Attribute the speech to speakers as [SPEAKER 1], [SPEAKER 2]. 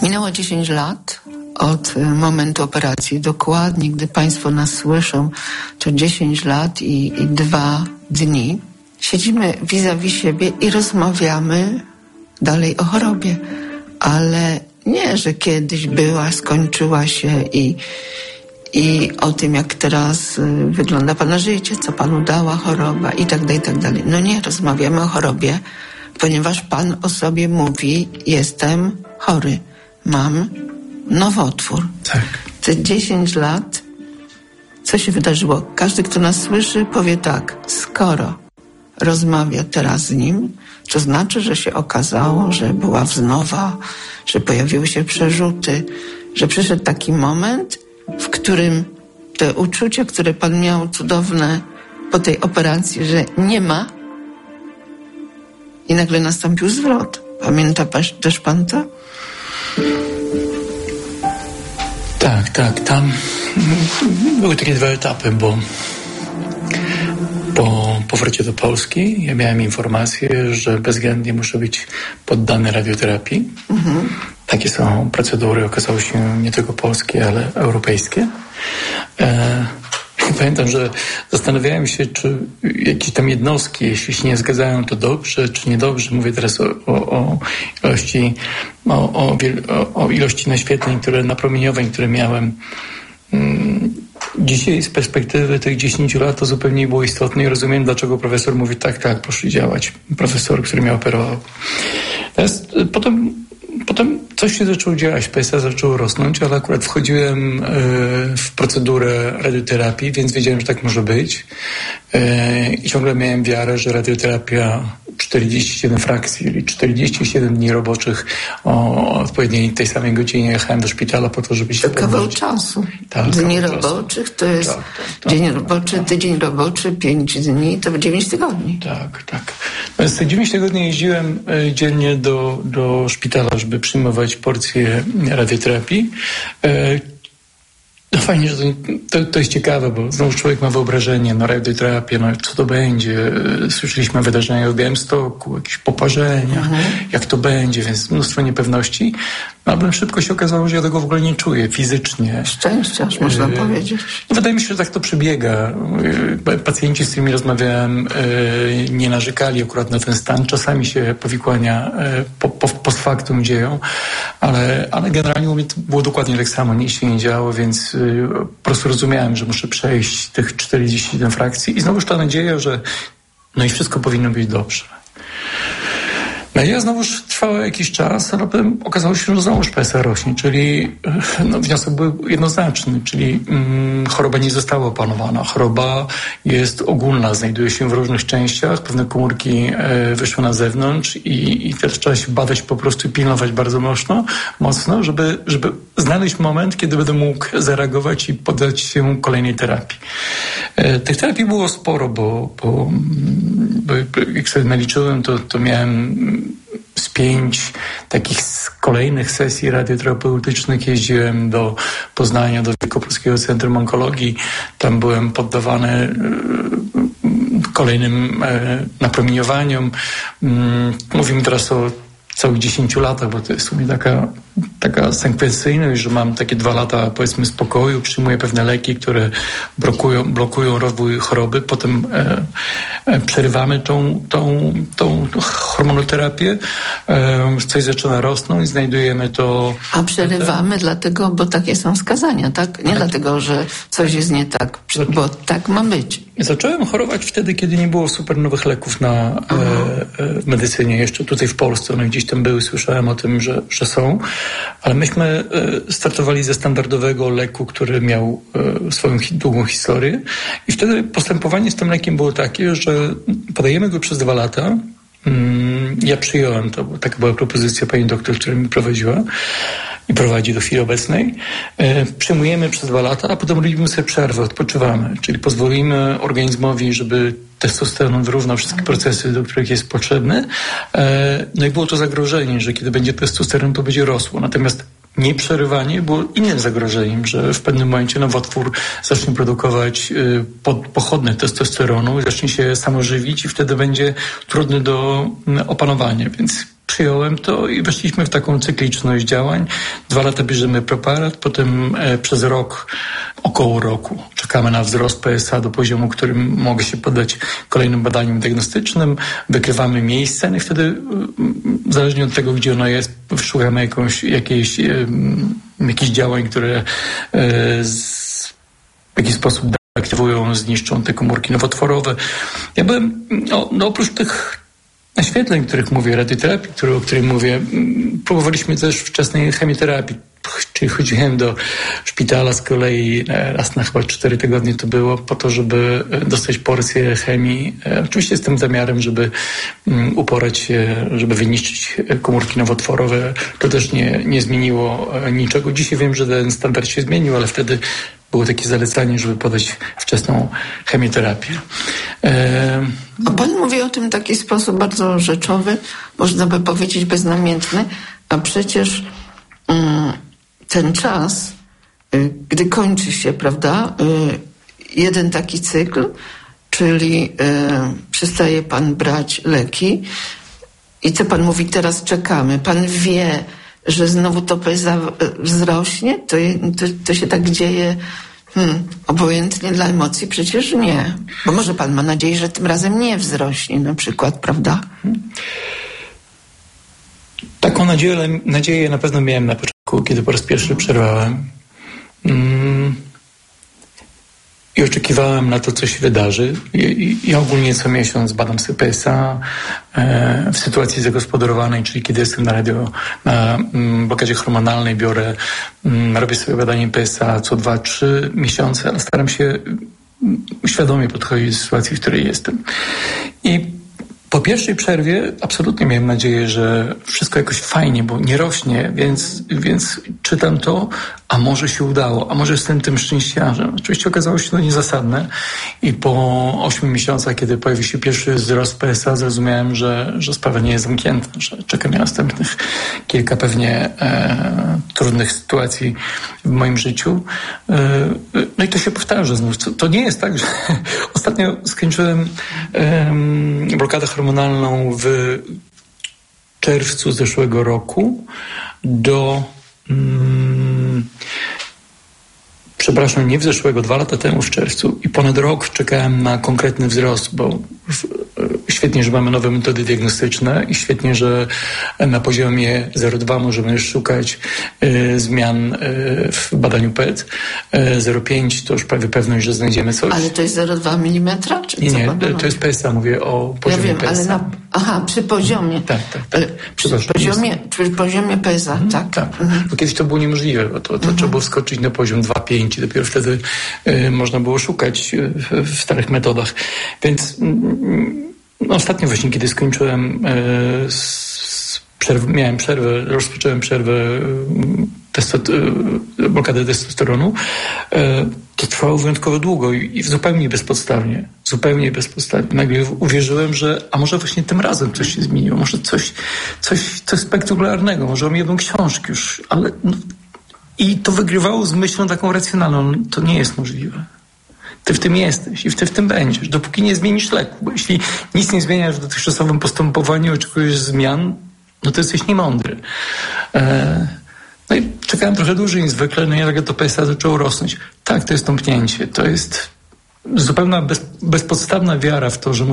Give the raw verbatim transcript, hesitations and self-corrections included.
[SPEAKER 1] Minęło dziesięć lat od momentu operacji. Dokładnie, gdy Państwo nas słyszą, to dziesięć lat i, i dwa dni. Siedzimy vis-a-vis siebie i rozmawiamy dalej o chorobie. Ale nie, że kiedyś była, skończyła się i, i o tym, jak teraz wygląda Pana życie, co Panu dała choroba i tak dalej, i tak dalej. No nie, rozmawiamy o chorobie, ponieważ Pan o sobie mówi, jestem chory, mam nowotwór.
[SPEAKER 2] Tak.
[SPEAKER 1] Te dziesięć lat, co się wydarzyło? Każdy, kto nas słyszy, powie tak, skoro rozmawia teraz z nim, to znaczy, że się okazało, że była wznowa, że pojawiły się przerzuty, że przyszedł taki moment, w którym te uczucia, które Pan miał cudowne po tej operacji, że nie ma, i nagle nastąpił zwrot. Pamięta też Pan to?
[SPEAKER 2] Tak, tak. Tam były takie dwa etapy, bo po powrocie do Polski ja miałem informację, że bezwzględnie muszę być poddany radioterapii. Mhm. Takie są procedury, okazało się nie tylko polskie, ale europejskie. E, pamiętam, że zastanawiałem się, czy jakieś tam jednostki, jeśli się nie zgadzają, to dobrze, czy niedobrze. Mówię teraz o, o, o ilości o, o, o ilości naświetleń, które napromieniowań, które miałem. Dzisiaj z perspektywy tych dziesięciu lat to zupełnie nie było istotne i rozumiem, dlaczego profesor mówi tak, tak, proszę działać. Profesor, który mnie operował. Teraz, potem, potem coś się zaczęło dziać, P S A zaczęło rosnąć, ale akurat wchodziłem w procedurę radioterapii, więc wiedziałem, że tak może być. I ciągle miałem wiarę, że radioterapia czterdzieści siedem frakcji, czyli czterdzieści siedem dni roboczych o odpowiedniej tej samej godzinie jechałem do szpitala po to, żeby się...
[SPEAKER 1] To kawał czasu.
[SPEAKER 2] Tak,
[SPEAKER 1] dni
[SPEAKER 2] kawał
[SPEAKER 1] roboczych
[SPEAKER 2] czasu.
[SPEAKER 1] To jest
[SPEAKER 2] tak, tak,
[SPEAKER 1] dzień
[SPEAKER 2] tak,
[SPEAKER 1] roboczy,
[SPEAKER 2] tak,
[SPEAKER 1] tydzień roboczy, pięć dni, to dziewięć tygodni.
[SPEAKER 2] Tak, tak. Więc te dziewięć tygodni jeździłem dziennie do, do szpitala, żeby przyjmować porcję radioterapii. No fajnie, że to, to, to jest ciekawe, bo znowu człowiek ma wyobrażenie, no radioterapia, no co to będzie? Słyszeliśmy o wydarzeniach w Białymstoku, jakieś poparzenia, mhm. jak to będzie, więc mnóstwo niepewności. No, ale szybko się okazało, że ja tego w ogóle nie czuję fizycznie.
[SPEAKER 1] Szczęściarz, można yy, powiedzieć.
[SPEAKER 2] No, wydaje mi się, że tak to przebiega. Pacjenci, z którymi rozmawiałem, yy, nie narzekali akurat na ten stan. Czasami się powikłania yy, po, po, post factum dzieją, ale, ale generalnie u mnie to było dokładnie tak samo. Nic się nie działo, więc yy, po prostu rozumiałem, że muszę przejść tych czterdzieści siedem frakcji i znowuż ta nadzieja, że no i wszystko powinno być dobrze. No i ja znowuż trwało jakiś czas, ale potem okazało się, że znowuż P S A rośnie, czyli no, wniosek był jednoznaczny, czyli mm, choroba nie została opanowana. Choroba jest ogólna, znajduje się w różnych częściach, pewne komórki e, wyszły na zewnątrz i, i teraz trzeba się badać po prostu i pilnować bardzo mocno, mocno żeby, żeby znaleźć moment, kiedy będę mógł zareagować i poddać się kolejnej terapii. E, tych terapii było sporo, bo, bo, bo jak sobie naliczyłem, to, to miałem z pięć takich kolejnych sesji radioterapeutycznych. Jeździłem do Poznania, do Wielkopolskiego Centrum Onkologii. Tam byłem poddawany kolejnym napromieniowaniom. Mówimy teraz o całych dziesięciu latach, bo to jest w sumie taka, taka sekwencyjność, że mam takie dwa lata, powiedzmy, spokoju, przyjmuję pewne leki, które blokują, blokują rozwój choroby, potem e, e, przerywamy tą, tą, tą hormonoterapię, e, coś zaczyna rosnąć, znajdujemy to...
[SPEAKER 1] A przerywamy dlatego, bo takie są wskazania, tak? Nie a dlatego, że coś jest nie tak, bo tak ma być.
[SPEAKER 2] Zacząłem chorować wtedy, kiedy nie było super nowych leków na e, e, medycynie, jeszcze tutaj w Polsce, one gdzieś tam były, słyszałem o tym, że, że są, ale myśmy e, startowali ze standardowego leku, który miał e, swoją hi- długą historię i wtedy postępowanie z tym lekiem było takie, że podajemy go przez dwa lata. Mm, ja przyjąłem to, bo taka była propozycja pani doktor, która mi prowadziła i prowadzi do chwili obecnej. E, przyjmujemy przez dwa lata, a potem robimy sobie przerwę, odpoczywamy, czyli pozwolimy organizmowi, żeby testosteron wyrównał wszystkie procesy, do których jest potrzebny. E, no i było to zagrożenie, że kiedy będzie testosteron, to będzie rosło. Natomiast nieprzerywanie było innym zagrożeniem, że w pewnym momencie nowotwór zacznie produkować y, pod, pochodne testosteronu, zacznie się samożywić i wtedy będzie trudny do y, opanowania. Więc przyjąłem to i weszliśmy w taką cykliczność działań. Dwa lata bierzemy preparat, potem e, przez rok, około roku czekamy na wzrost P S A do poziomu, którym mogę się poddać kolejnym badaniom diagnostycznym, wykrywamy miejsce, no i wtedy e, zależnie od tego, gdzie ono jest, szukamy jakąś, jakiejś, e, jakichś działań, które e, z, w jakiś sposób aktywują, zniszczą te komórki nowotworowe. Ja byłem, no, no oprócz tych naświetleń, o których mówię, radioterapii, który, o której mówię, próbowaliśmy też wczesnej chemioterapii, czyli chodziłem do szpitala z kolei raz na chyba cztery tygodnie to było, po to, żeby dostać porcję chemii. Oczywiście z tym zamiarem, żeby uporać się, żeby wyniszczyć komórki nowotworowe. To też nie, nie zmieniło niczego. Dzisiaj wiem, że ten standard się zmienił, ale wtedy było takie zalecanie, żeby podać wczesną chemioterapię. E...
[SPEAKER 1] A pan mówi o tym w taki sposób bardzo rzeczowy, można by powiedzieć beznamiętny, a przecież mm, ten czas, y, gdy kończy się, prawda, y, jeden taki cykl, czyli y, przestaje pan brać leki i co pan mówi, teraz czekamy. Pan wie, że znowu to P S A wzrośnie? To, to, to się tak dzieje hmm, obojętnie dla emocji? Przecież nie. Bo może pan ma nadzieję, że tym razem nie wzrośnie na przykład, prawda?
[SPEAKER 2] Taką nadzieję, nadzieję na pewno miałem na początku, kiedy po raz pierwszy przerwałem. Mm. I oczekiwałem na to, co się wydarzy. I, i ogólnie co miesiąc badam sobie P S A e, w sytuacji zagospodarowanej, czyli kiedy jestem na radio, na mm, blokadzie hormonalnej, biorę, mm, robię sobie badanie P S A co dwa, trzy miesiące, ale staram się mm, świadomie podchodzić do sytuacji, w której jestem. I po pierwszej przerwie absolutnie miałem nadzieję, że wszystko jakoś fajnie, bo nie rośnie, więc, więc czytam to, a może się udało, a może jestem tym szczęściarzem. Oczywiście okazało się to niezasadne i po ośmiu miesiącach, kiedy pojawił się pierwszy wzrost P S A, zrozumiałem, że, że sprawa nie jest zamknięta, że czeka mnie następnych kilka pewnie e, trudnych sytuacji w moim życiu. E, no i to się powtarza znów. To, to nie jest tak, że ostatnio skończyłem e, blokadę hormonalną w czerwcu zeszłego roku do mm, przepraszam, nie w zeszłego, dwa lata temu w czerwcu i ponad rok czekałem na konkretny wzrost, bo w, świetnie, że mamy nowe metody diagnostyczne i świetnie, że na poziomie zero przecinek dwa możemy już szukać y, zmian y, w badaniu P E T. Y, zero przecinek pięć to już prawie pewność, że znajdziemy coś.
[SPEAKER 1] Ale to jest zero przecinek dwa milimetra? Czy
[SPEAKER 2] nie,
[SPEAKER 1] co
[SPEAKER 2] nie,
[SPEAKER 1] pan
[SPEAKER 2] to jest P S A, mówię o poziomie
[SPEAKER 1] ja wiem,
[SPEAKER 2] P S A.
[SPEAKER 1] Ale na, aha, przy poziomie.
[SPEAKER 2] Tak, tak, tak.
[SPEAKER 1] Przy poziomie, przy poziomie P S A, mhm, tak?
[SPEAKER 2] Tak,
[SPEAKER 1] mhm.
[SPEAKER 2] bo kiedyś to było niemożliwe, bo to, to mhm. trzeba było wskoczyć na poziom dwa przecinek pięć i dopiero wtedy y, można było szukać y, w, w starych metodach. Więc y, no, ostatnio właśnie, kiedy skończyłem y, z przerw- miałem przerwę, rozpocząłem przerwę y, testot- y, blokadę testosteronu, y, to trwało wyjątkowo długo i, i zupełnie bezpodstawnie. Zupełnie bezpodstawnie. Nagle uwierzyłem, że a może właśnie tym razem coś się zmieniło, może coś, coś, coś spektakularnego, może o jedną książkę już, ale no, i to wygrywało z myślą taką racjonalną. To nie jest możliwe. Ty w tym jesteś i ty w tym będziesz, dopóki nie zmienisz leku. Bo jeśli nic nie zmieniasz w dotychczasowym postępowaniu, oczekujesz zmian, no to jesteś niemądry. E, no i czekałem trochę dłużej niż zwykle, no i nagle to P S A zaczęło rosnąć. Tak, to jest tąpnięcie. To jest zupełna bez, bezpodstawna wiara w to, że